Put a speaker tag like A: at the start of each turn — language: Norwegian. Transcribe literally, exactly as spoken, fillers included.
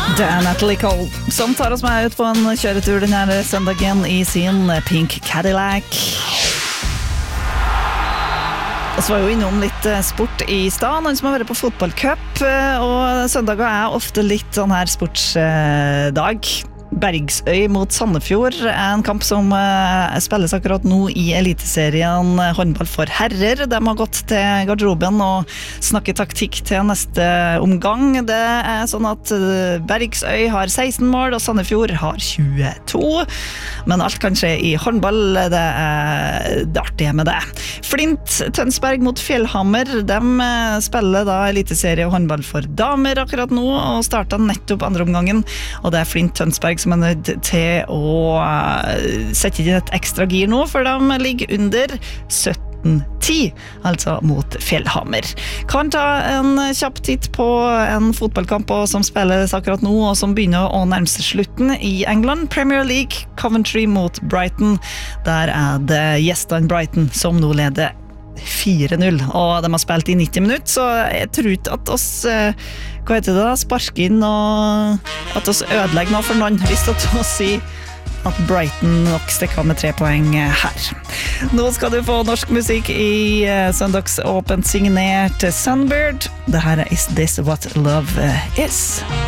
A: Det er Natalie Cole som tar oss med ut på en kjøretur denne søndagen i sin Pink Cadillac. Og så var jo innom litt sport i sted, noen som har vært på fotballcup, og søndager er ofte litt sånn her sportsdag. Bergsøy mot Sandefjord er en kamp som uh, spilles akkurat nå i eliteserien håndball for herrer. De har gått til garderoben og snakket taktikk til neste omgang. Det er sånn at uh, Bergsøy har seksten mål og Sandefjord har tjueto. Men alt kan skje i håndball, det er det artige med det. Flint Tønsberg mot Fjellhammer, de uh, spiller da eliteserie håndball for damer akkurat nå og startet nettopp andre omgangen, og det er Flint Tønsberg som er nødt til å sette inn et ekstra gir nå, for de ligger under sytten ti, altså mot Fjellhammer. Kan ta en kjapp titt på en fotballkamp som spilles akkurat nå, og som begynner å nærme seg slutten i England. Premier League, Coventry mot Brighton. Der er det gjestene Brighton som nå leder fire null, og de har spilt i nitti minutter, så jeg tror ikke at oss hva heter det da, sparker inn og at oss ødelegger noe for noen hvis at oss sier at Brighton nok stikker med tre poeng her. Nå skal du få norsk musikk i søndagsåpent signert Sunbird. Det her er Is This What Love Is?